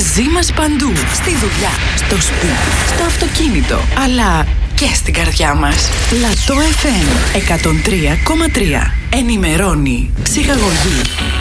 Μαζί μας παντού. Στη δουλειά, στο σπίτι, στο αυτοκίνητο, αλλά και στην καρδιά μας. Λατό FM 103,3. Ενημερώνει, ψυχαγωγεί